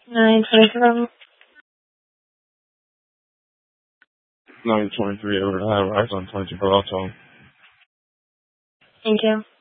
923. 923 over High Rise on 22 Auto. Thank you.